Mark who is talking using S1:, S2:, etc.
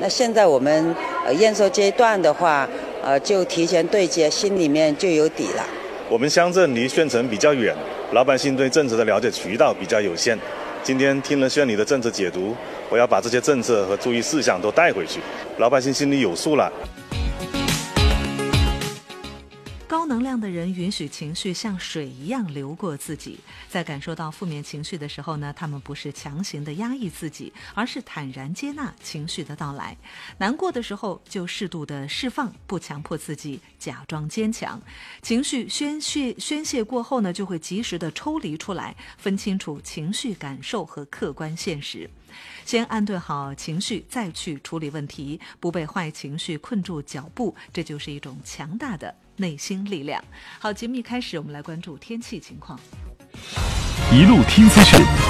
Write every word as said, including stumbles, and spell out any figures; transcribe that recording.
S1: 那现在我们呃验收阶段的话，呃就提前对接，心里面就有底了。
S2: 我们乡镇离县城比较远，老百姓对政策的了解渠道比较有限。今天听了县里的政策解读，我要把这些政策和注意事项都带回去，老百姓心里有数了。
S3: 高能量的人允许情绪像水一样流过自己，在感受到负面情绪的时候呢，他们不是强行的压抑自己，而是坦然接纳情绪的到来。难过的时候就适度的释放，不强迫自己假装坚强。情绪宣泄宣泄过后呢，就会及时的抽离出来，分清楚情绪感受和客观现实。先安顿好情绪，再去处理问题，不被坏情绪困住脚步，这就是一种强大的内心力量。好，节目一开始，我们来关注天气情况。
S4: 一路听资讯，